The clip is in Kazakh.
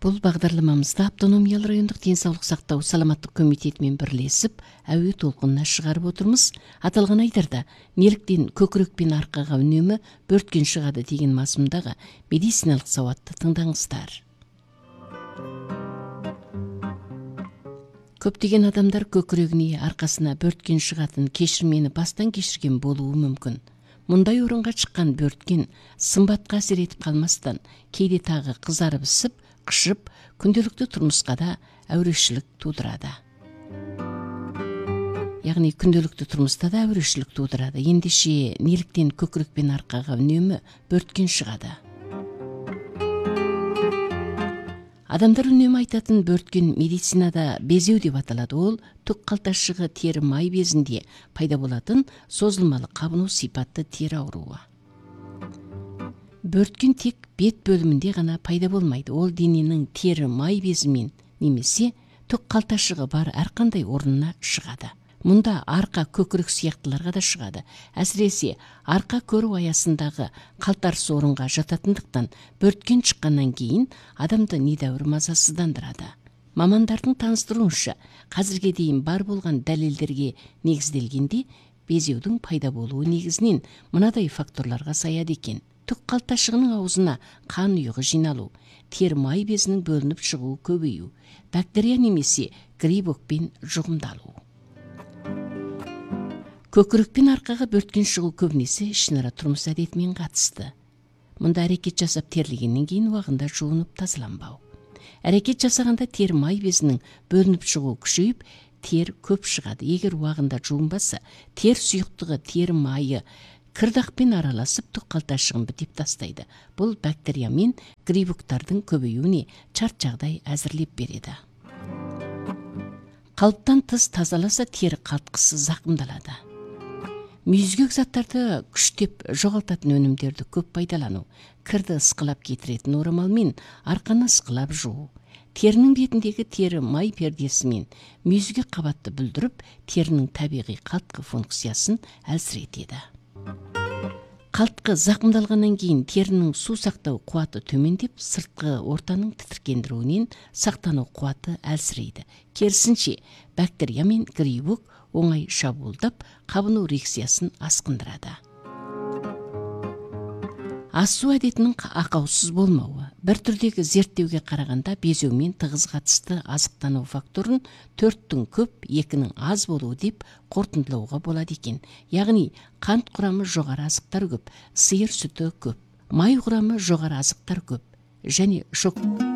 Бұл бағдарламамызда автономиялы райондық денсаулық сақтау саламаттық комитетімен бірлесіп, әуе толқынына шығарып отырмыз. Аталған айдарда неліктен көкірек пен арқаға үнемі бөрткен шығады деген мазмұндағы медициналық сауатты тыңдаңыздар. Көптеген адамдар көкірегіне, арқасына бөрткен шығатын кешірмені бастан кешірген болуы мүмкін. Мұндай орынға шыққан бөрткен сымбатқа әсер етіп қалмастан, кейде тағы қызарып ісіп, қышып, күнделікті тұрмысқа да әурешілік тудырады. Яғни күнделікті тұрмыста да әурешілік тудырады. Ендеше неліктен көкірек пен арқаға үнемі бөрткен шығады? Адамдар үнемі айтатын бөрткен медицинада безеу деп аталады. Ол түк қалташығы тері май безінде пайда болатын созылмалы қабыну сипатты тері ауруы. Бөрткен тек бет бөлімінде ғана пайда болмайды. Ол дененің тері май безімен немесе түк қалташығы бар әрқандай орнына шығады. Мұнда арқа көкірек сияқтыларға да шығады. Әсіресе арқа көру аясындағы қалтарыс орынға жататындықтан бөрткен шыққаннан кейін адамды недәуір мазасыздандырады. Мамандардың таныстыруынша, қазірге дейін бар болған дәлелдерге негізделгенде безеудің пайда болуы негізінен мынадай факторларға саяды екен. Түк қалташығының аузына қан ұйығы жиналу, тері май безінің бөлініп шығуы көбею, бактерия немесе грибокпен жұғымдалу. Көкірек пен арқаға бөрткен шығу көбінесе ішінара тұрмыс әдетімен қатысты. Мұнда әрекет жасап терлегеннен кейін уағында жуынып тазаланбау. Әрекет жасағанда тері май безінің бөлініп шығуы күшейіп, тер көп шығады. Егер уағында жуынбаса, тер сұйықтығы тері майы кірдақпен араласып түк қалташығын бітеп тастайды. Бұл бактерия мен грибоктардың көбеюіне шарт жағдай әзірлеп береді. Қалыптан тыс тазаласа тері қалтқысы зақымдалады. Мүйізгек заттарды күштеп жоғалтатын өнімдерді көп пайдалану, кірді ысқылап кетіретін орамалмен арқаны ысқылап жуу, терінің бетіндегі тері май пердесімен мүйізгек қабатты бүлдіріп, терінің табиғи қалтқы функциясын әлсіретеді. Қалтқы зақымдалғаннан кейін терінің су сақтау қуаты төмендеп, сыртқы ортаның тітіркендіруінен сақтану қуаты әлсірейді. Керісінше, бактерия мен грибок оңай шабуылдап, қабыну реакциясын асқындырады. Асу әдетінің ақаусыз болмауы. Бір түрдегі зерттеуге қарағанда безеумен тығыз қатысты азықтану факторын 4-тің көп, 2-нің аз болуы деп қорытындылауға болады екен. Яғни қант құрамы жоғары азықтар көп, сиыр сүті көп, май құрамы жоғары азықтар көп және